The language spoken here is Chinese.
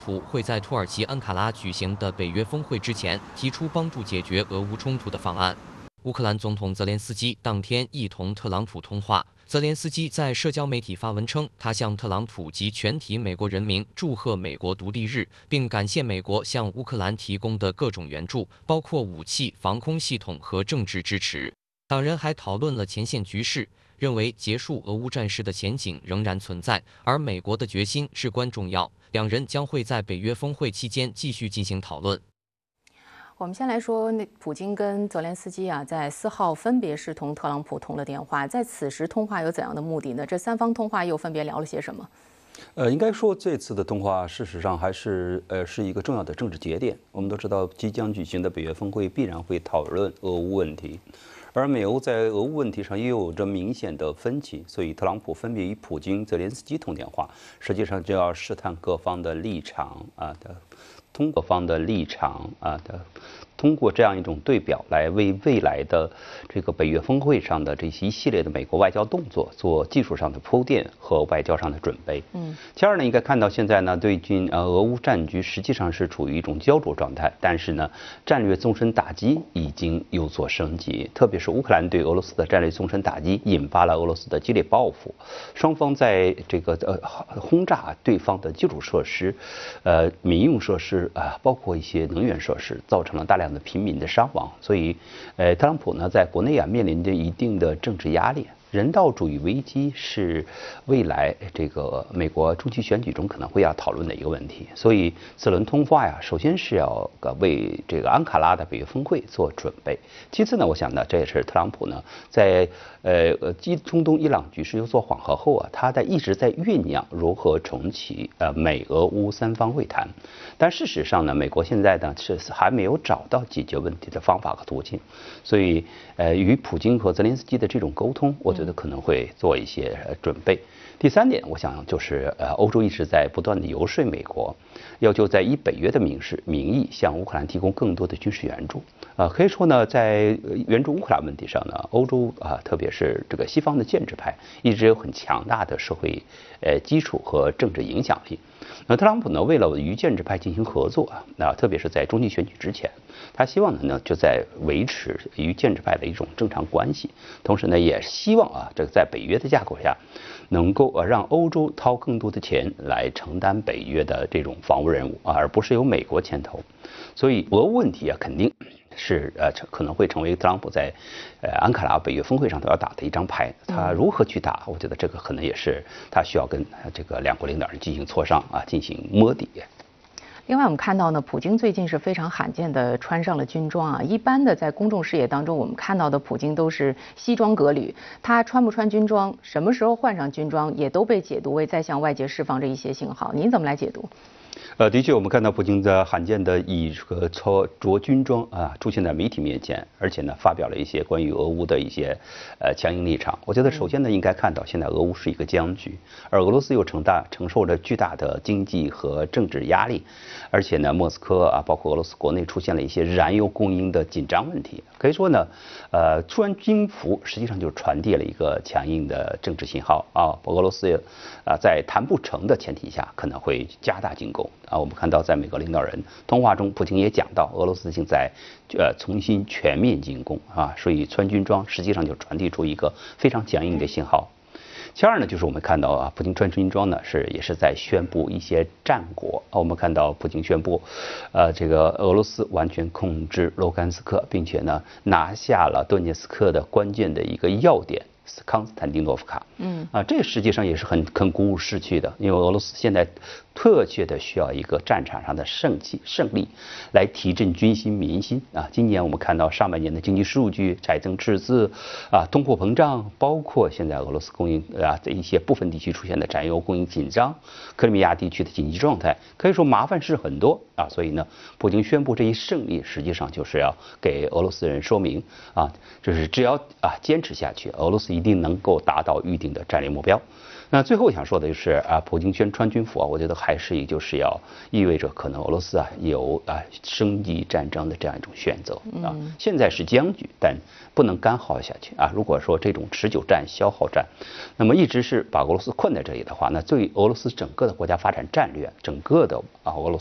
普会在土耳其安卡拉举行的北约峰会之前提出帮助解决俄乌冲突的方案。乌克兰总统泽连斯基当天亦同特朗普通话。泽连斯基在社交媒体发文称，他向特朗普及全体美国人民祝贺美国独立日，并感谢美国向乌克兰提供的各种援助，包括武器、防空系统和政治支持。两人还讨论了前线局势，认为结束俄乌战事的前景仍然存在，而美国的决心至关重要。两人将会在北约峰会期间继续进行讨论。 我们先来说，普京跟泽连斯基在4号分别是同特朗普通了电话，在此时通话有怎样的目的呢？这三方通话又分别聊了些什么？ 应该说这次的通话事实上还是是一个重要的政治节点。我们都知道，即将举行的北约峰会必然会讨论俄乌问题，而美欧在俄乌问题上又有着明显的分歧，所以特朗普分别与普京、泽连斯基通电话，实际上就要试探各方的立场通过这样一种对表来为未来的这个北约峰会上的这一系列的美国外交动作做技术上的铺垫和外交上的准备。其二呢，应该看到现在呢，对军俄乌战局实际上是处于一种焦灼状态，但是呢，战略纵深打击已经有所升级，特别是乌克兰对俄罗斯的战略纵深打击引发了俄罗斯的激烈报复，双方在这个轰炸对方的基础设施、民用设施包括一些能源设施，造成了大量的平民的伤亡，所以特朗普呢在国内面临着一定的政治压力。人道主义危机是未来这个美国中期选举中可能会要讨论的一个问题，所以此轮通话首先是要为这个安卡拉的北约峰会做准备。其次呢，我想呢，这也是特朗普呢在中东伊朗局势有所缓和后他一直在酝酿如何重启美俄乌三方会谈。但事实上呢，美国现在呢是还没有找到解决问题的方法和途径，所以与普京和泽连斯基的这种沟通，我觉得可能会做一些准备。第三点，我想就是欧洲一直在不断的游说美国，要求在以北约的名义向乌克兰提供更多的军事援助。可以说呢，在援助乌克兰问题上呢，欧洲特别是这个西方的建制派一直有很强大的社会基础和政治影响力。那特朗普呢，为了与建制派进行合作特别是在中期选举之前，他希望呢就在维持与建制派的一种正常关系，同时呢也希望这个在北约的架构下，能够让欧洲掏更多的钱来承担北约的这种防务任务而不是由美国牵头。所以俄乌问题肯定是可能会成为特朗普在安卡拉北约峰会上都要打的一张牌。他如何去打，我觉得这个可能也是他需要跟这个两国领导人进行磋商进行摸底。 另外，我们看到呢，普京最近是非常罕见的穿上了军装一般的在公众视野当中，我们看到的普京都是西装革履，他穿不穿军装，什么时候换上军装，也都被解读为在向外界释放着一些信号。您怎么来解读？ 的确，我们看到普京在罕见的以着军装出现在媒体面前，而且呢发表了一些关于俄乌的一些强硬立场。我觉得首先呢应该看到，现在俄乌是一个僵局，而俄罗斯又承受着巨大的经济和政治压力，而且呢莫斯科包括俄罗斯国内出现了一些燃油供应的紧张问题。可以说呢，穿军服实际上就是传递了一个强硬的政治信号俄罗斯在谈不成的前提下可能会加大进攻。我们看到在美国领导人通话中，普京也讲到俄罗斯现在重新全面进攻所以穿军装实际上就传递出一个非常强硬的信号。其二呢，就是我们看到普京穿军装呢也是在宣布一些战果。我们看到普京宣布这个俄罗斯完全控制卢甘斯克，并且呢拿下了顿涅茨克的关键的一个要点康斯坦丁诺夫卡。这实际上也是很鼓舞士气的，因为俄罗斯现在特切的需要一个战场上的胜利来提振军心民心今年我们看到上半年的经济数据财政赤字通货膨胀，包括现在俄罗斯供应在一些部分地区出现的燃油供应紧张，克里米亚地区的紧急状态，可以说麻烦事很多所以呢，普京宣布这一胜利，实际上就是要给俄罗斯人说明就是只要坚持下去，俄罗斯一定能够达到预定的战略目标。 那最后想说的就是普京穿军服我觉得还是就是要意味着可能俄罗斯有升级战争的这样一种选择现在是僵局，但不能干耗下去如果说这种持久战、消耗战，那么一直是把俄罗斯困在这里的话，那对俄罗斯整个的国家发展战略，整个的俄罗斯